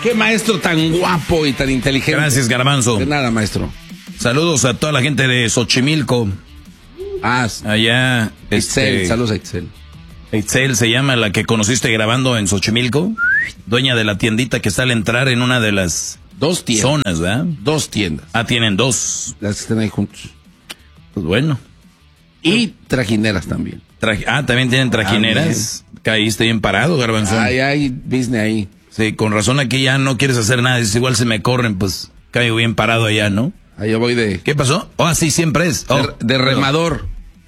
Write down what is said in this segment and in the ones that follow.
Qué maestro tan guapo y tan inteligente. Gracias, Garbanzo. De nada, maestro. Saludos a toda la gente de Xochimilco. Allá. Saludos a Itzel. Itzel se llama la que conociste grabando en Xochimilco. Dueña de la tiendita que está al entrar en una de las 2 tiendas. Zonas, ¿verdad? 2 tiendas. Tienen 2. Las que están ahí juntos. Pues bueno. Y trajineras también. También tienen trajineras. Caíste bien parado, Garbanzo. Hay business ahí. Sí, con razón aquí ya no quieres hacer nada. Dices, igual se me corren, pues caigo bien parado allá, ¿no? Allá voy de... ¿Qué pasó? Así siempre es. De remador.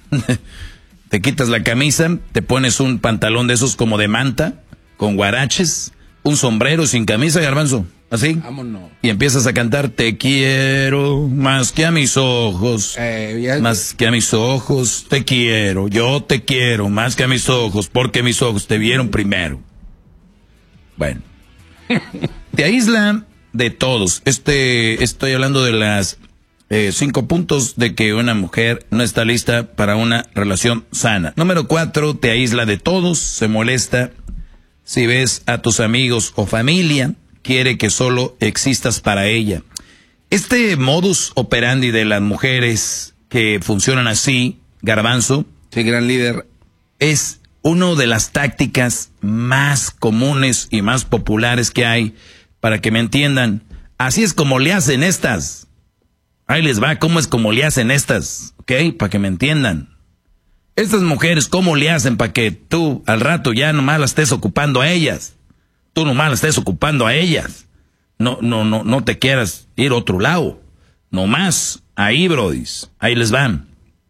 Te quitas la camisa, te pones un pantalón de esos como de manta, con guaraches, un sombrero sin camisa, Garbanzo. Así. Vámonos. Y empiezas a cantar, te quiero más que a mis ojos. Más que a mis ojos, te quiero. Yo te quiero más que a mis ojos, porque mis ojos te vieron primero. Bueno. Te aísla de todos. Estoy hablando de las 5 puntos de que una mujer no está lista para una relación sana. Número 4, te aísla de todos, se molesta si ves a tus amigos o familia, quiere que solo existas para ella. Este modus operandi de las mujeres que funcionan así, Garbanzo, sí, gran líder, es una de las tácticas más comunes y más populares que hay, para que me entiendan. Así es como le hacen estas. Ahí les va, cómo es como le hacen estas, ¿ok? Para que me entiendan. Estas mujeres, ¿cómo le hacen para que tú al rato ya nomás las estés ocupando a ellas? Tú nomás las estés ocupando a ellas. No te quieras ir a otro lado. Nomás, ahí, brodis, ahí les van.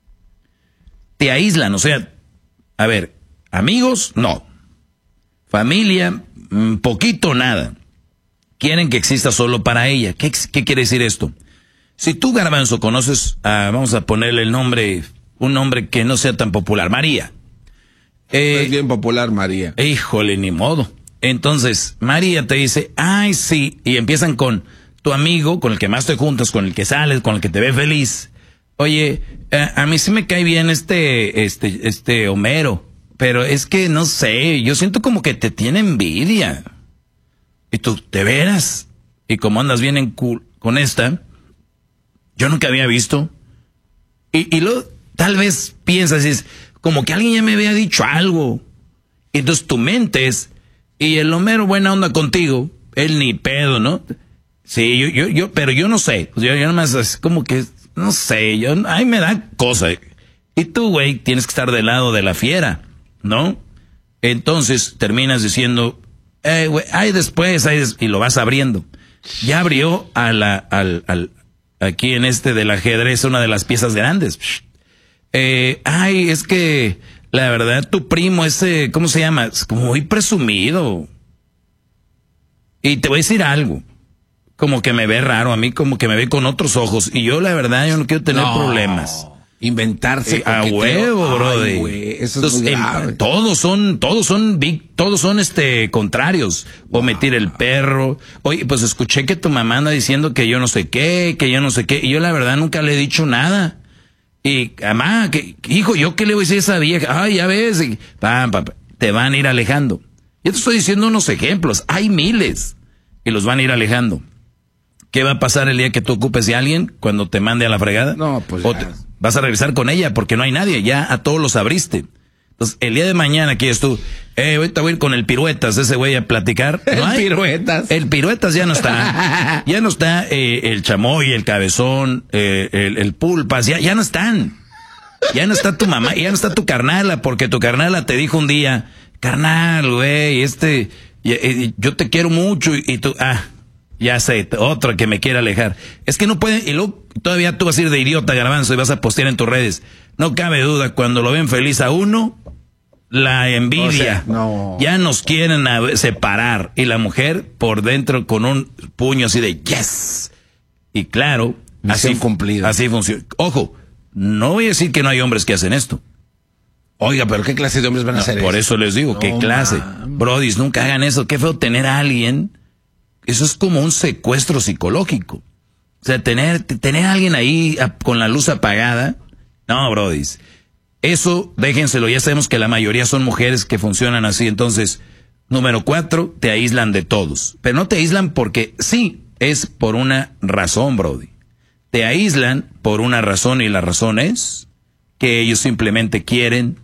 Te aíslan, o sea, a ver, amigos, no. Familia, poquito, nada. Quieren que exista solo para ella. ¿Qué quiere decir esto? Si tú, Garbanzo, conoces vamos a ponerle el nombre, un nombre que no sea tan popular, María. Es bien popular, María. Híjole, ni modo. Entonces, María te dice, ay, sí, y empiezan con tu amigo, con el que más te juntas, con el que sales, con el que te ve feliz. Oye, a mí sí me cae bien este Homero, pero es que no sé, yo siento como que te tiene envidia. Y tú, ¿de veras? Y como andas bien con esta, yo nunca había visto. Y luego, tal vez piensas, es como que alguien ya me había dicho algo. Y entonces tu mente es, y el Homero buena onda contigo, él ni pedo, ¿no? Sí, pero yo no sé. Yo nomás es como que, no sé, ahí me da cosa. Y tú, güey, tienes que estar del lado de la fiera, ¿no? Entonces terminas diciendo, güey, después, y lo vas abriendo. Ya abrió aquí en del ajedrez una de las piezas grandes. Es que la verdad tu primo ¿cómo se llama? Es como muy presumido. Y te voy a decir algo. Como que me ve raro a mí, como que me ve con otros ojos. Y yo la verdad, yo no quiero tener problemas. Inventarse. A huevo, brother. Eso es muy grave. Todos son contrarios. O me tira el perro. Oye, pues escuché que tu mamá anda diciendo que yo no sé qué. Y yo la verdad nunca le he dicho nada. Y, mamá, hijo, ¿yo qué le voy a decir a esa vieja? Ay, ya ves. Y, te van a ir alejando. Yo te estoy diciendo unos ejemplos. Hay miles. Y los van a ir alejando. ¿Qué va a pasar el día que tú ocupes de alguien cuando te mande a la fregada? No, pues vas a regresar con ella porque no hay nadie, ya a todos los abriste. Entonces, el día de mañana quieres tú, ahorita voy a ir con el Piruetas, ese güey a platicar. ¿No hay? Piruetas. El Piruetas ya no está. Ya no está el Chamoy, el Cabezón, el Pulpas, ya no están. Ya no está tu mamá, ya no está tu carnala, porque tu carnala te dijo un día, carnal, güey, yo te quiero mucho, y tú, ya sé, otro que me quiere alejar. Es que no pueden, y luego todavía tú vas a ir de idiota, Garbanzo, y vas a postear en tus redes. No cabe duda, cuando lo ven feliz a uno, la envidia. No. Ya nos quieren separar. Y la mujer por dentro con un puño así de yes. Y claro, así cumplida. Así funciona. Ojo, no voy a decir que no hay hombres que hacen esto. Oiga, pero ¿qué clase de hombres van a hacer por eso les digo, ¿qué clase? Brodis, nunca hagan eso. Qué feo tener a alguien. Eso es como un secuestro psicológico. O sea, tener a alguien ahí con la luz apagada. No, brodis. Eso, déjenselo. Ya sabemos que la mayoría son mujeres que funcionan así. Entonces, Número 4, te aíslan de todos. Pero no te aíslan porque sí, es por una razón, Brody. Te aíslan por una razón y la razón es que ellas simplemente quieren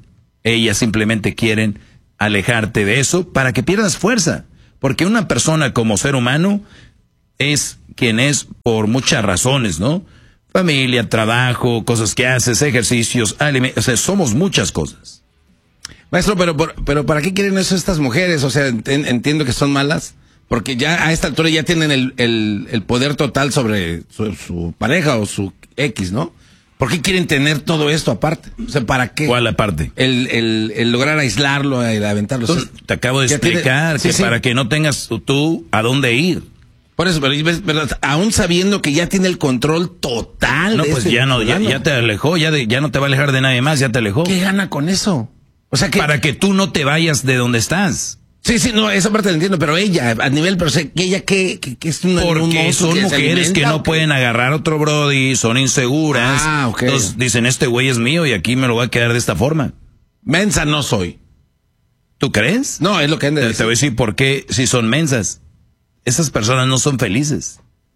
alejarte de eso para que pierdas fuerza. Porque una persona como ser humano es quien es por muchas razones, ¿no? Familia, trabajo, cosas que haces, ejercicios, o sea, somos muchas cosas. Maestro, pero ¿para qué quieren eso estas mujeres? O sea, entiendo que son malas, porque ya a esta altura ya tienen el poder total sobre su pareja o su X, ¿no? ¿Por qué quieren tener todo esto aparte? O sea, ¿para qué? ¿Cuál aparte? El lograr aislarlo, el aventarlo. Te acabo de explicar que para que no tengas tú a dónde ir. Por eso, pero aún sabiendo que ya tiene el control total. No, pues ya te alejó, ya no te va a alejar de nadie más, ya te alejó. ¿Qué gana con eso? O sea que para que tú no te vayas de donde estás. Sí, no, esa parte la entiendo, pero ella, a nivel, pero sé que ella que es una porque son mujeres que no pueden agarrar a otro Brody, son inseguras. Ok. Entonces dicen, este güey es mío y aquí me lo voy a quedar de esta forma. Mensa no soy. ¿Tú crees? No, es lo que han de decir. Te voy a decir por qué si son mensas. Esas personas no son felices.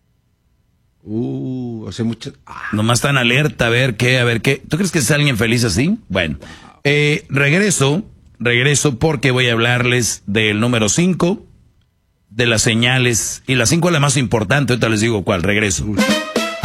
O sea, mucho. Nomás están alerta a ver qué. ¿Tú crees que es alguien feliz así? Bueno, regreso porque voy a hablarles del número 5, de las señales, y la 5 es la más importante, ahorita les digo cuál, regreso.